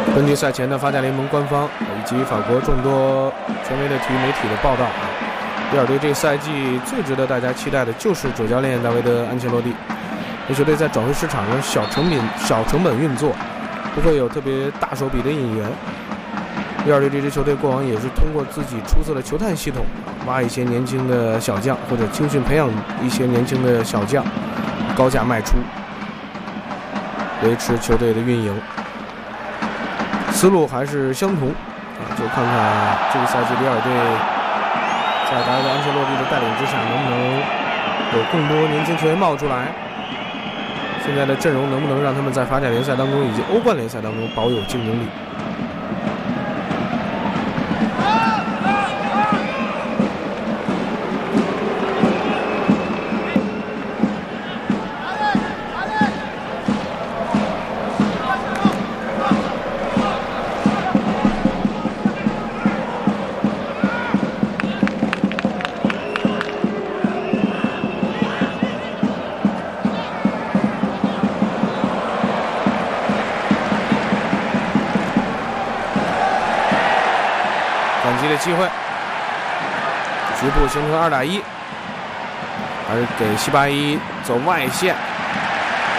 根据赛前的法甲联盟官方以及法国众多权威的体育媒体的报道比尔队这个赛季最值得大家期待的就是主教练大卫德·安切洛蒂。这球队在转会市场上小成本运作，不会有特别大手笔的引援。比尔队这支球队过往也是通过自己出色的球探系统，挖一些年轻的小将，或者青训培养一些年轻的小将，高价卖出，维持球队的运营。思路还是相同就看看这个赛季比尔队在达维德·安切洛蒂的带领之下，能不能有更多年轻球员冒出来。现在的阵容能不能让他们在法甲联赛当中以及欧冠联赛当中保有竞争力？机会，局部形成2打1，还是给西巴伊走外线，